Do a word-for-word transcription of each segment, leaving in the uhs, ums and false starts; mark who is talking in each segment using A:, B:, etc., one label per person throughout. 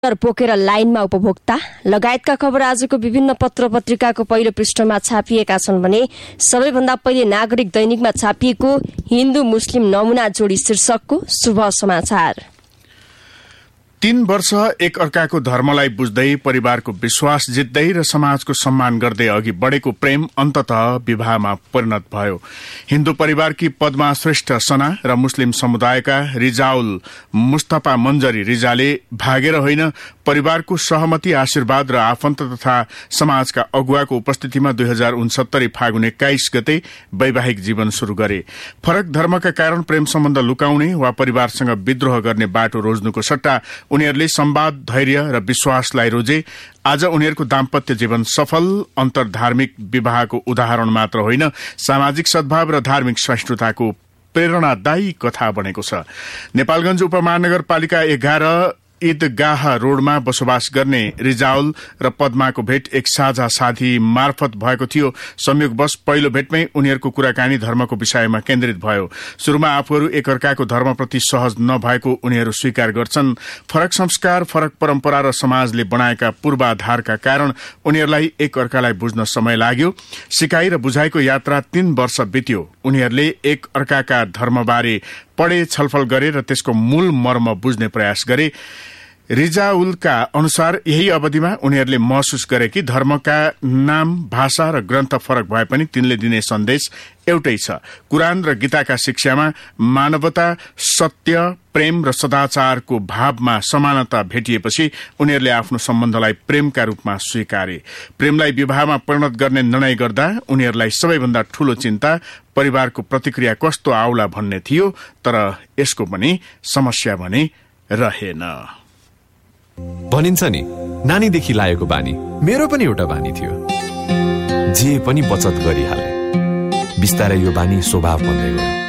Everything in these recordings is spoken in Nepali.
A: बोकेर लाइनमा उपभोक्ता लगायतका खबर आजको विभिन्न पत्र पत्रिकाको पहिलो पृष्ठमा छापिएका छन् भने सबैभन्दा पहिले नागरिक दैनिकमा छापिएको हिन्दू मुस्लिम नमुना जोडी शीर्षकको शुभ समाचार।
B: तीन वर्ष एक अर्काको धर्मलाई बुझ्दै परिवारको विश्वास जित्दै र समाजको सम्मान गर्दै अघि बढेको प्रेम अन्ततः विवाहमा परिणत भयो। हिन्दू परिवारकी पद्मा श्रेष्ठ सना र मुस्लिम समुदायका रिजाउल मुस्तफा मन्जरी रिजाले भागेर होइन परिवारको सहमति आशीर्वाद र आफन्त तथा समाजका अगुवाको उपस्थितिमा दुई हजार उनसत्तरी फागुन एक्काइस गते वैवाहिक जीवन शुरू गरे। फरक धर्मका कारण प्रेम सम्बन्ध लुकाउने वा परिवारसँग विद्रोह गर्ने बाटो रोज्नुको सट्टा उनीहरूले संवाद, धैर्य र विश्वासलाई रोजे। आज उनीहरूको दाम्पत्य जीवन सफल अन्तर्धार्मिक विवाहको उदाहरण मात्र होइन, सामाजिक सद्भाव र धार्मिक सहिष्णुताको प्रेरणादायी कथा बनेको छ। नेपालगञ्ज उपमहानगरपालिका एघार ईदगाह रोडमा बसोबास गर्ने रिजाउल र पद्माको भेट एक साझा साथी मार्फत भएको थियो। संयोगवश पहिलो भेटमै उनीहरूको कुराकानी धर्मको विषयमा केन्द्रित भयो। शुरूमा आफूहरू एकअर्काको धर्मप्रति सहज नभएको उनीहरू स्वीकार गर्छन्। फरक संस्कार, फरक परम्परा र समाजले बनाएका पूर्वाधारका कारण उनीहरूलाई एकअर्कालाई बुझ्न समय लाग्यो। सिकाइ र बुझाइको यात्रा तीन वर्ष बित्यो। उनीहरूले एक अर्काका धर्मबारे पढे, छलफल गरे र त्यसको मूल मर्म बुझ्ने प्रयास गरे। रिजाउलका अनुसार यही अवधिमा उनीहरूले महसुस गरे कि धर्मका नाम, भाषा र ग्रन्थ फरक भए पनि तिनले दिने सन्देश एउटै छ। कुरान र गीताका शिक्षामा मानवता, सत्य, प्रेम र सदाचारको भावमा समानता भेटिएपछि उनीहरूले आफ्नो सम्बन्धलाई प्रेमका रूपमा स्वीकारे। प्रेमलाई विवाहमा परिणत गर्ने निर्णय गर्दा उनीहरूलाई सबैभन्दा ठूलो चिन्ता परिवारको प्रतिक्रिया कस्तो आउला भन्ने थियो। तर यसको पनि समस्या भने रहेन।
C: भनिन्छ नि, नानीदेखि लागेको बानी मेरो पनि एउटा बानी थियो। जे पनि बचत गरिहाले। बिस्तारै यो बानी स्वभाव बन्दै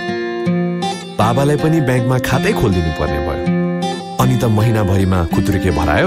C: गयो। बाबालाई पनि ब्याङ्कमा खातै खोलिदिनु पर्ने भयो। अनि त महिनाभरिमा खुत्रुके भरायो।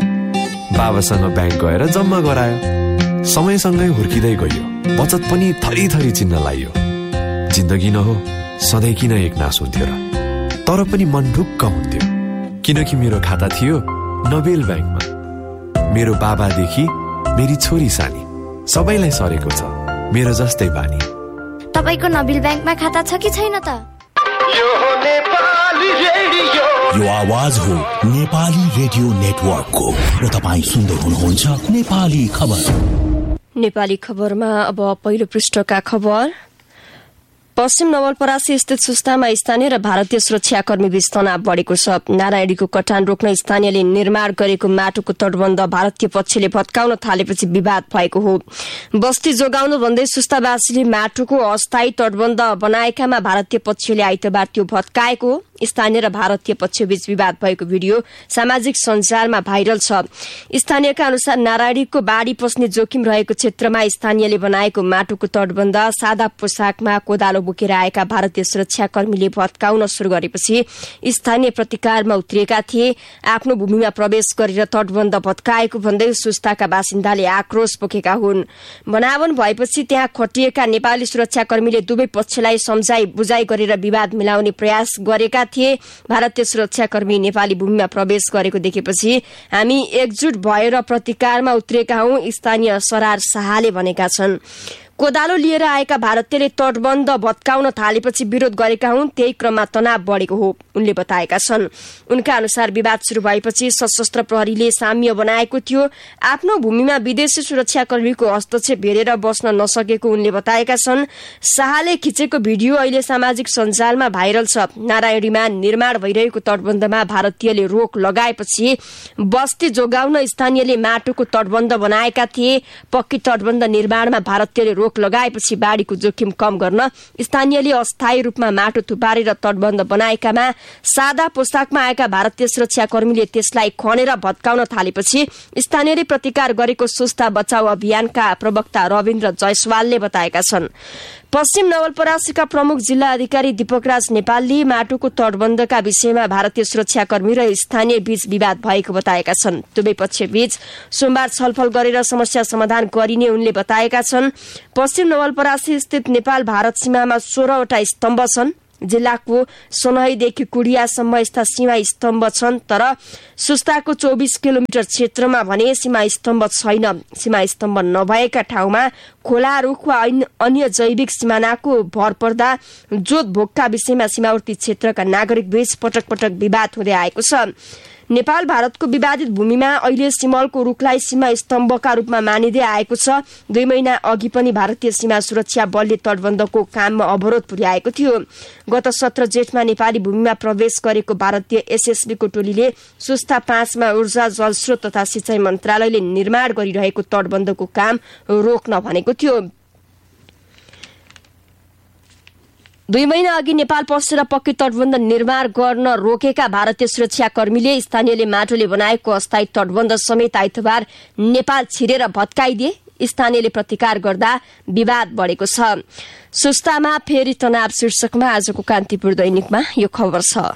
C: बाबासँग ब्याङ्क गएर जम्मा गरायो। समयसँगै हुर्किँदै गयो। बचत पनि थरी थरी चिन्न लाग्यो। जिन्दगी न हो, सधैँ किन एक नास हुन्थ्यो र? तर पनि मन ढुक्क हुन्थ्यो, किनकि मेरो खाता थियो नोबेल ब्याङ्कमा। मेरो बाबादेखि मेरी छोरी सानी सबैलाई सरेको छ मेरो जस्तै बानी।
D: तपाईको नोबेल ब्याङ्कमा खाता छ कि छैन त?
E: यो नेपाली रेडियो, यो आवाज हो नेपाली रेडियो नेटवर्कको र तपाईँ सुन्दै हुनुहुन्छ नेपाली खबर।
A: नेपाली खबरमा अब पहिलो पृष्ठका खबर। पश्चिम नवलपरासी स्थित सुस्तामा स्थानीय र भारतीय सुरक्षाकर्मी बीच तनाव बढ़ेको छ। नारायणीको कटान रोक्न स्थानीयले निर्माण गरेको माटोको तटबन्ध भारतीय पक्षले भत्काउन थालेपछि विवाद भएको हो। बस्ती जोगाउनु भन्दै सुस्तावासीले माटोको अस्थायी तटबन्ध बनाएकामा भारतीय पक्षले आइतबार त्यो भत्काएको स्थानीय र भारतीय पक्षबीच विवाद भएको भिडियो सामाजिक सञ्जालमा भाइरल छ। स्थानीयका अनुसार नारायणीको बाढ़ी पस्ने जोखिम रहेको क्षेत्रमा स्थानीयले बनाएको माटोको तटबन्ध सादा पोसाकमा कोदालो बोकेर आएका भारतीय सुरक्षाकर्मीले भत्काउन शुरू गरेपछि स्थानीय प्रतिकारमा उत्रिएका थिए। आफ्नो भूमिमा प्रवेश गरेर तटबन्ध भत्काएको भन्दै सुस्ताका बासिन्दाले आक्रोश पोखेका हुन्। बनावन भएपछि त्यहाँ खटिएका नेपाली सुरक्षाकर्मीले दुवै पक्षलाई सम्झाई बुझाई गरेर विवाद मिलाउने प्रयास गरेका थिए। भारतीय सुरक्षाकर्मी नेपाली भूमिमा प्रवेश गरेको देखेपछि हामी एकजुट भएर प्रतिकारमा उत्रिएका हौं, स्थानीय सरार शाहले भनेका छन्। कोदालो लिएर आएका भारतीयले तटबन्ध भत्काउन थालेपछि विरोध गरेका हुन्, त्यही क्रममा तनाव बढ़ेको हो उनले बताएका छन्। उनका अनुसार विवाद शुरू भएपछि सशस्त्र प्रहरीले साम्य बनाएको थियो। आफ्नो भूमिमा विदेशी सुरक्षाकर्मीको हस्तक्षेप हेरेर बस्न नसकेको उनले बताएका छन्। शाहले खिचेको भिडियो अहिले सामाजिक सञ्जालमा भाइरल छ। नारायणीमा निर्माण भइरहेको तटबन्धमा भारतीयले रोक लगाएपछि बस्ती जोगाउन स्थानीयले माटोको तटबन्ध बनाएका थिए। पक्की तटबन्ध निर्माणमा भारतीयले रोक लगाएपछि बाढ़ीको जोखिम कम गर्न स्थानीयले अस्थायी रूपमा माटो थुपारेर तटबन्ध बनाएकामा सादा पोसाकमा आएका भारतीय सुरक्षाकर्मीले त्यसलाई खनेर भत्काउन थालेपछि स्थानीयले प्रतिकार गरेको सुस्ता बचाउ अभियानका प्रवक्ता रविन्द्र जयसवालले बताएका छन्। पश्चिम नवलपरासीका प्रमुख जिल्ला अधिकारी दीपकराज नेपालले माटोको तटबन्धका विषयमा भारतीय सुरक्षाकर्मी र स्थानीय बीच विवाद भएको बताएका छन्। दुवै पक्षबीच सोमबार छलफल गरेर समस्या समाधान गरिने उनले बताएका छन्। पश्चिम नवलपरासी स्थित नेपाल भारत सीमामा सोह्रवटा स्तम्भ छन्। जिल्लाको सोनहीदेखि कुडियासम्म यस्ता सीमा स्तम्भ छन्, तर सुस्ताको चौबिस किलोमिटर क्षेत्रमा भने सीमा स्तम्भ छैन। सीमा स्तम्भ नभएका ठाउँमा खोला, रुख वा अन्य जैविक सिमानाको भर पर्दा जोत भोगका विषयमा सीमावर्ती क्षेत्रका नागरिक बीच पटक पटक विवाद हुँदै आएको छ। नेपाल भारतको विवादित भूमिमा अहिले सिमलको रुखलाई सीमा स्तम्भका रूपमा मानिँदै आएको छ। दुई महिना अघि पनि भारतीय सीमा सुरक्षा बलले तटबन्धको काममा अवरोध पुर्याएको थियो। गत सत्र जेठमा नेपाली भूमिमा प्रवेश गरेको भारतीय एसएसबीको टोलीले सुस्ता पाँचमा ऊर्जा, जलस्रोत तथा सिंचाई मन्त्रालयले निर्माण गरिरहेको तटबन्धको काम रोक्न भनेको थियो। दुई महिना अघि नेपाल पसेर पक्की तटबन्ध निर्माण गर्न रोकेका भारतीय सुरक्षाकर्मीले स्थानीयले माटोले बनाएको अस्थायी तटबन्ध समेत आइतबार नेपाल छिरेर भत्काइदिए। स्थानीयले प्रतिकार गर्दा विवाद बढेको छ। सुस्तामा फेरि तनाव शीर्षकमा आजको कान्तिपुर दैनिकमा यो खबर छ।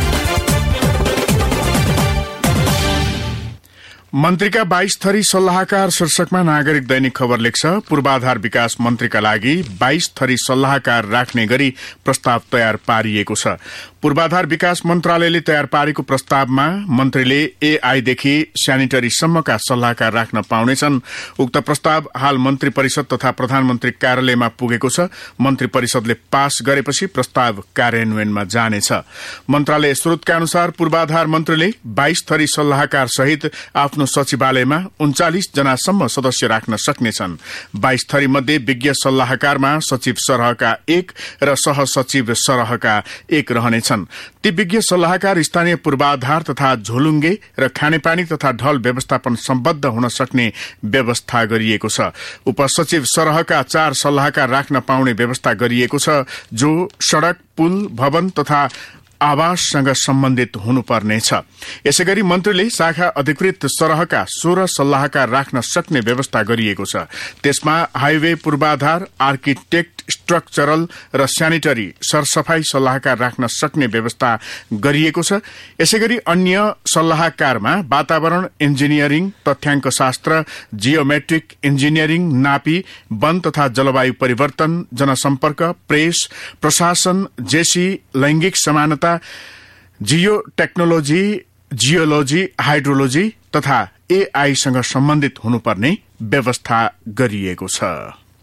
B: मन्त्रीका बाइस थरी सल्लाहकार शीर्षकमा नागरिक दैनिक खबर लेख्छ। पूर्वाधार विकास मन्त्रीका लागि बाइस थरी सल्लाहकार राख्ने गरी प्रस्ताव तयार पारिएको छ। पूर्वाधार विकास मन्त्रालयले तयार पारेको प्रस्तावमा मन्त्रीले एआईदेखि स्यानिटरीसम्मका सल्लाहकार राख्न पाउनेछन्। उक्त प्रस्ताव हाल मन्त्री परिषद तथा प्रधानमन्त्री कार्यालयमा पुगेको छ। मन्त्री परिषदले पास गरेपछि प्रस्ताव कार्यान्वयनमा जानेछ। मन्त्रालय स्रोतका अनुसार पूर्वाधार मन्त्रीले बाइस थरी सल्लाहकार सहित आफ्नो सचिवालयमा उन्चालिस जनासम्म सदस्य राख्न सक्नेछन्। बाइस थरी मध्ये विज्ञ सल्लाहकारमा सचिव सरहका एक र सहसचिव सरहका एक रहनेछन्। ती विज्ञ सल्लाहकार स्थानीय पूर्वाधार तथा झोलुङ्गे र खानेपानी तथा ढल व्यवस्थापन सम्बद्ध हुन सक्ने व्यवस्था गरिएको छ। उपसचिव सरहका चार सल्लाहकार राख्न पाउने व्यवस्था गरिएको छ, जो सड़क, पुल, भवन तथा आवाससँग सम्बन्धित हुनुपर्नेछ। यसैगरी मन्त्रीले शाखा अधिकृत सरहका सोह्र सल्लाहकार राख्न सक्ने व्यवस्था गरिएको छ। त्यसमा हाइवे पूर्वाधार, आर्किटेक्ट, स्ट्रक्चरल र स्यानिटरी सरसफाई सल्लाहकार राख्न सक्ने व्यवस्था गरिएको छ। यसैगरी अन्य सल्लाहकारमा वातावरण इन्जिनियरिङ, तथ्याङ्क शास्त्र, जियोमेट्रिक इन्जिनियरिङ, नापी, वन तथा जलवायु परिवर्तन, जनसम्पर्क, प्रेस, प्रशासन, जेसी, लैंगिक समानता, जियो टेक्नोलोजी, जियोलोजी, हाइड्रोलोजी तथा एआईसँग सम्बन्धित हुनुपर्ने व्यवस्था गरिएको छ।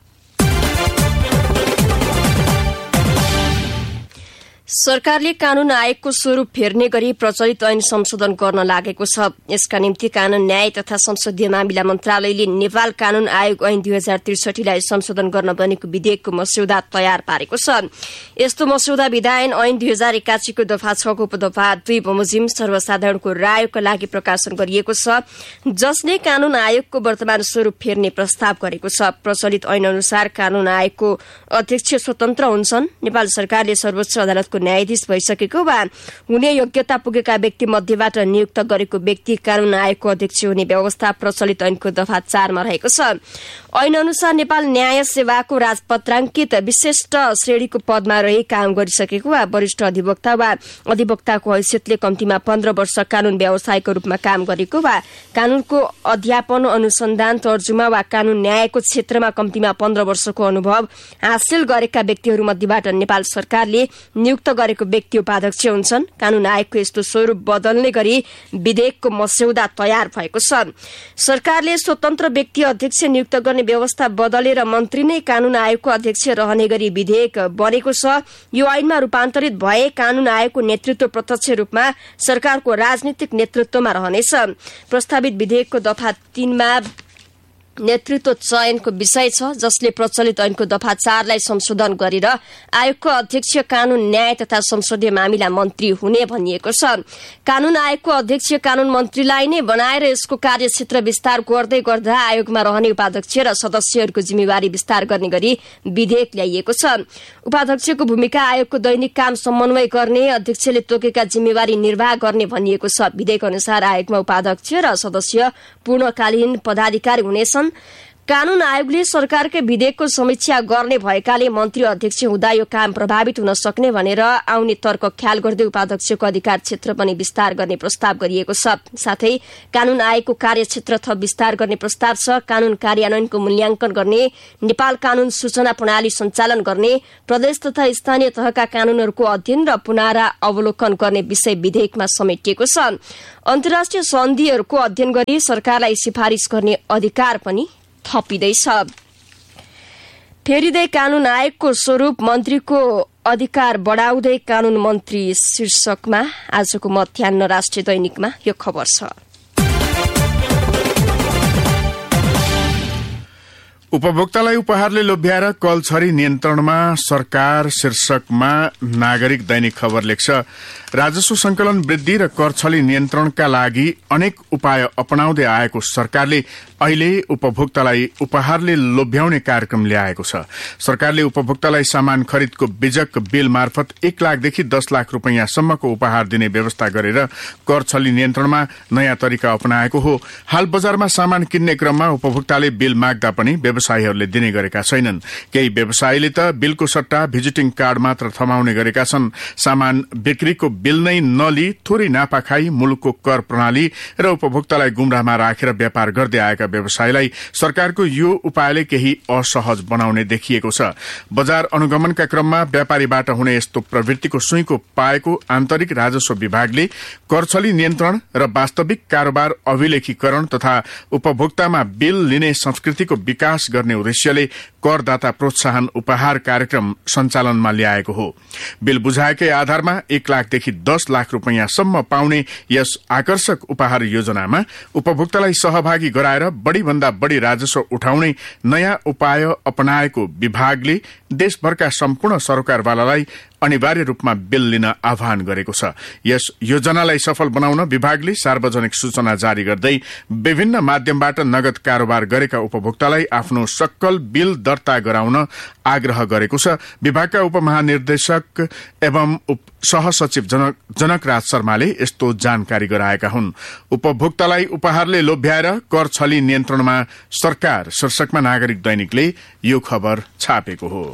A: सरकारले कानून आयोगको स्वरूप फेर्ने गरी प्रचलित ऐन संशोधन गर्न लागेको छ। यसका निम्ति कानून, न्याय तथा संसदीय मामिला मन्त्रालयले नेपाल कानून आयोग ऐन दुई हजार त्रिसठीलाई संशोधन गर्न बनेको विधेयकको मस्यौदा तयार पारेको छ। यस्तो मस्यौदा विधायन ऐन दुई हजार एकासीको दफा छको उपदफा दुई बमोजिम सर्वसाधारणको रायका लागि प्रकाशन गरिएको छ, जसले कानून आयोगको वर्तमान स्वरूप फेर्ने प्रस्ताव गरेको छ। प्रचलित ऐन अनुसार कानून आयोगको अध्यक्ष स्वतन्त्र हुन्छन्। नेपाल सरकारले सर्वोच्च अदालतको न्यायाधीश भइसकेको वा हुने योग्यता पुगेका व्यक्ति मध्येबाट नियुक्त गरेको व्यक्ति कानून आयोगको अध्यक्ष हुने व्यवस्था प्रचलित ऐनको दफा चारमा रहेको छ। ऐन अनुसार नेपाल न्याय सेवाको राजपत्राङ्कित विशिष्ट श्रेणीको पदमा रही काम गरिसकेको वा वरिष्ठ अधिवक्ता वा अधिवक्ताको हैसियतले कम्तीमा पन्ध्र वर्ष कानून व्यवसायको रूपमा काम गरेको वा कानूनको अध्यापन, अनुसन्धान, तर्जुमा वा कानून न्यायको क्षेत्रमा कम्तीमा पन्ध्र वर्षको अनुभव हासिल गरेका व्यक्तिहरू मध्येबाट नेपाल सरकारले नियुक्त गरेको व्यक्ति उपाध्यक्ष हुन्छन्। कानून आयोगको यस्तो स्वरूप बदल्ने गरी विधेयकको मस्यौदा तयार भएको छ। सरकारले स्वतन्त्र व्यक्ति अध्यक्ष नियुक्त गर्ने व्यवस्था बदलेर मन्त्री नै कानून आयोगको अध्यक्ष रहने गरी विधेयक बनेको छ। यो ऐनमा रूपान्तरित भए कानून आयोगको नेतृत्व प्रत्यक्ष रूपमा सरकारको राजनीतिक नेतृत्वमा रहनेछ। प्रस्तावित विधेयकको दफा तीनमा नेतृत्व चयनको विषय छ, जसले प्रचलित ऐनको दफा चारलाई संशोधन गरेर आयोगको अध्यक्ष कानून, न्याय तथा संसदीय मामिला मन्त्री हुने भनिएको छ। कानून आयोगको अध्यक्ष कानून मन्त्रीलाई नै बनाएर यसको कार्यक्षेत्र विस्तार गर्दै गर्दा आयोगमा रहने उपाध्यक्ष र सदस्यहरूको जिम्मेवारी विस्तार गर्ने गरी विधेयक ल्याइएको छ। उपाध्यक्षको भूमिका आयोगको दैनिक काम समन्वय गर्ने, अध्यक्षले तोकेका जिम्मेवारी निर्वाह गर्ने भनिएको छ। विधेयक अनुसार आयोगमा उपाध्यक्ष र सदस्य पूर्णकालीन पदाधिकारी हुनेछन्। कानून आयोगले सरकारकै विधेयकको समीक्षा गर्ने भएकाले मन्त्री अध्यक्ष हुँदा यो काम प्रभावित हुन सक्ने भनेर आउने तर्क ख्याल गर्दै उपाध्यक्षको अधिकार क्षेत्र पनि विस्तार गर्ने प्रस्ताव गरिएको छ। साथै कानून आयोगको कार्यक्षेत्र थप विस्तार गर्ने प्रस्ताव छ। कानून कार्यान्वयनको मूल्याङ्कन गर्ने, नेपाल कानून सूचना प्रणाली सञ्चालन गर्ने, प्रदेश तथा स्थानीय तहका कानूनहरूको अध्ययन र पुनरावलोकन गर्ने विषय विधेयकमा समेटिएको छ। अन्तर्राष्ट्रिय सन्धिहरूको अध्ययन गरी सरकारलाई सिफारिश गर्ने अधिकार पनि थपिँदैछ। फेरिँदै कानून आयोगको स्वरूप, मन्त्रीको अधिकार बढाउँदै कानून मन्त्री शीर्षकमा आजको मध्याह्न राष्ट्रिय दैनिकमा यो खबर छ।
B: उपभोक्तालाई उपहारले लोभ्याएर कल छरी नियन्त्रणमा सरकार शीर्षकमा नागरिक दैनिक खबर लेख्छ। राजस्व संकलन वृद्धि र कर छली नियन्त्रणका लागि अनेक उपाय अपनाउँदै आएको सरकारले अहिले उपभोक्तालाई उपहारले लोभ्याउने कार्यक्रम ल्याएको छ। सरकारले उपभोक्तालाई सामान खरिदको बिजक बिल मार्फत एक लाखदेखि दस लाख रूपियाँसम्मको उपहार दिने व्यवस्था गरेर कर छली नियन्त्रणमा नयाँ तरिका अपनाएको हो। हाल बजारमा सामान किन्ने क्रममा उपभोक्ताले बिल माग्दा पनि व्यवसायीहरूले दिने गरेका छैनन्। केही व्यवसायीले त बिलको सट्टा भिजिटिङ कार्ड मात्र थमाउने गरेका छन्। सामान बिक्रीको बिल नै नली थोरै नाफा खाई मुलुकको कर प्रणाली र उपभोक्तालाई गुमराहमा राखेर व्यापार गर्दै आएका व्यवसायीलाई सरकारको यो उपायले केही असहज बनाउने देखिएको छ। बजार अनुगमनका क्रममा व्यापारीबाट हुने यस्तो प्रवृत्तिको सुइँको पाएको आन्तरिक राजस्व विभागले करछली नियन्त्रण र वास्तविक कारोबार अभिलेखीकरण तथा उपभोक्तामा बिल लिने संस्कृतिको विकास गर्ने उद्देश्यले करदाता प्रोत्साहन उपहार कार्यक्रम सञ्चालनमा ल्याएको हो। बिल बुझाएकै आधारमा एक लाखदेखि दस लाख रूपियाँसम्म पाउने यस आकर्षक उपहार योजनामा उपभोक्तालाई सहभागी गराएर बढ़ी भन्दा बढ़ी राजस्व उठाउने नयाँ उपाय अपनाएको विभागले देशभरका सम्पूर्ण सरकारवालालाई अनिवार्य रूपमा बिल लिन आह्वान गरेको छ। यस योजनालाई सफल बनाउन विभागले सार्वजनिक सूचना जारी गर्दै विभिन्न माध्यमबाट नगद कारोबार गरेका उपभोक्तालाई आफ्नो सक्कल बिल दर्ता गराउन आग्रह गरेको छ। विभागका उपमहानिर्देशक एवं सहसचिव जनक, जनकराज शर्माले यस्तो जानकारी गराएका हुन्। उपभोक्तालाई उपहारले लोभ्याएर कर छली नियन्त्रणमा सरकार शीर्षकमा नागरिक दैनिकले यो खबर छापेको हो।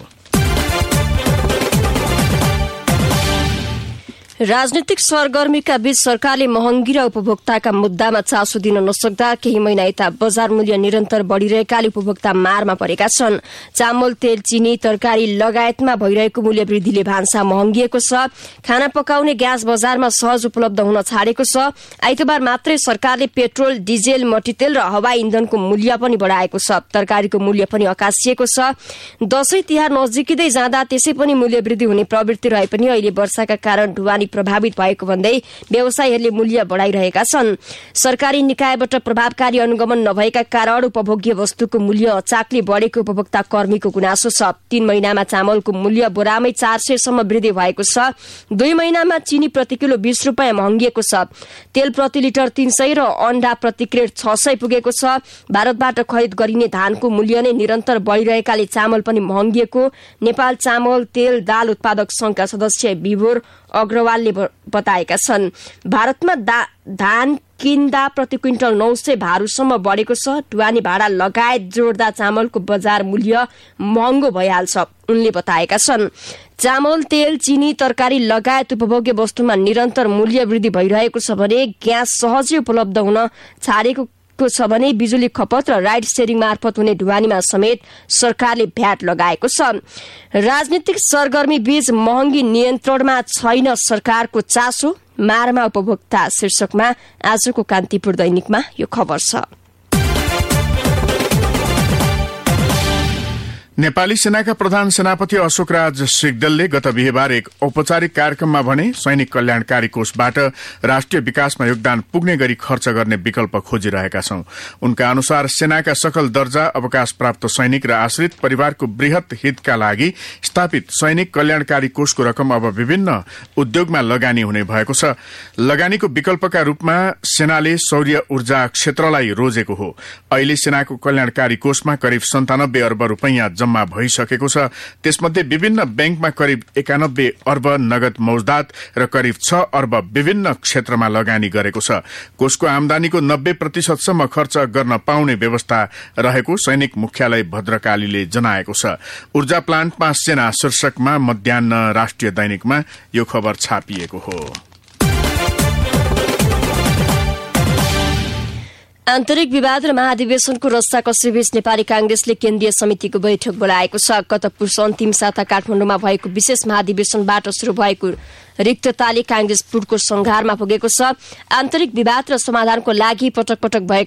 A: राजनीतिक सरगर्मीका बीच सरकारले महँगी र उपभोक्ताका मुद्दामा चासो दिन नसक्दा केही महिना यता बजार मूल्य निरन्तर बढ़िरहेकाले उपभोक्ता मारमा परेका छन्। चामल, तेल, चिनी, तरकारी लगायतमा भइरहेको मूल्य वृद्धिले भान्सा महँगिएको छ। खाना पकाउने ग्यास बजारमा सहज उपलब्ध हुन छाडेको छ। आइतबार मात्रै सरकारले पेट्रोल, डिजेल, मट्टीतेल र हवाई इन्धनको मूल्य पनि बढ़ाएको छ। तरकारीको मूल्य पनि अकासिएको छ। दशैं तिहार नजिकिँदै जाँदा त्यसै पनि मूल्य वृद्धि हुने प्रवृत्ति रहे पनि अहिले वर्षाका कारण ढुवानी प्रभावित भएको भन्दै व्यवसायीहरूले मूल्य बढ़ाइरहेका छन्। सरकारी निकायबाट प्रभावकारी अनुगमन नभएका कारण उपभोग्य वस्तुको मूल्य अचाकले बढ़ेको उपभोक्ता कर्मीको गुनासो छ। तीन महिनामा चामलको मूल्य बोरामै चार सय सम्म वृद्धि भएको छ। दुई महिनामा चिनी प्रति किलो बीस रूपियाँ महँगिएको छ। तेल प्रति लिटर तीन सय र अण्डा प्रति क्रेट छ सय पुगेको छ। भारतबाट खरिद गरिने धानको मूल्य नै निरन्तर बढ़िरहेकाले चामल पनि महँगिएको नेपाल चामल, तेल, दाल उत्पादक संघका सदस्य विभोर अग्रवालले बताएका छन्। भारतमा धान किन्दा प्रति क्विन्टल नौ सय भारूसम्म बढ़ेको छ। ढुवानी भाडा लगायत जोड्दा चामलको बजार मूल्य महँगो भइहाल्छ उनले बताएका छन्। चामल, तेल, चिनी, तरकारी लगायत उपभोग्य वस्तुमा निरन्तर मूल्य वृद्धि भइरहेको छ भने ग्यास सहजै उपलब्ध हुन छाडेको छ भने बिजुली खपत र राइड सेयरिङ मार्फत हुने ढुवानीमा समेत सरकारले भ्याट लगाएको छ। राजनीतिक सरगर्मी बीच महँगी नियन्त्रणमा छैन सरकारको चासो, मारमा उपभोक्ता शीर्षकमा आजको कान्तिपुर दैनिकमा यो खबर छ।
B: नेपाली सेनाका प्रधान सेनापति अशोकराज सिग्दलले गत बिहीबार एक औपचारिक कार्यक्रममा भने सैनिक कल्याणकारी कोषबाट राष्ट्रिय विकासमा योगदान पुग्ने गरी खर्च गर्ने विकल्प खोजिरहेका छौं। उनका अनुसार सेनाका सकल दर्जा अवकाश प्राप्त सैनिक र आश्रित परिवारको वृहत हितका लागि स्थापित सैनिक कल्याणकारी कोषको रकम अब विभिन्न उद्योगमा लगानी हुने भएको छ। लगानीको विकल्पका रूपमा सेनाले सौर्य ऊर्जा क्षेत्रलाई रोजेको हो। अहिले सेनाको कल्याणकारी कोषमा करिब सन्तानब्बे अर्ब रूपैयाँ जम्मा भइसकेको छ। त्यसमध्ये विभिन्न बैंकमा करिब एकानब्बे अर्ब नगद मौजदात र करिब छ अर्ब विभिन्न क्षेत्रमा लगानी गरेको छ। कोषको आमदानीको नब्बे प्रतिशतसम्म खर्च गर्न पाउने व्यवस्था रहेको सैनिक मुख्यालय भद्रकालीले जनाएको छ। ऊर्जा प्लान्टमा सेना शीर्षकमा मध्याह्न राष्ट्रिय दैनिकमा यो खबर छापिएको हो।
A: आन्तरिक विवाद र महाधिवेशनको रस्साकसीबीच नेपाली कांग्रेसले केन्द्रीय समितिको बैठक बोलाएको छ। गत पुष अन्तिम साता काठमाडौँमा भएको विशेष महाधिवेशनबाट शुरू भएको रिक्तताले कांग्रेस पुटको संघारमा पुगेको छ। आन्तरिक विवाद र समाधानको लागि पटक पटक भएका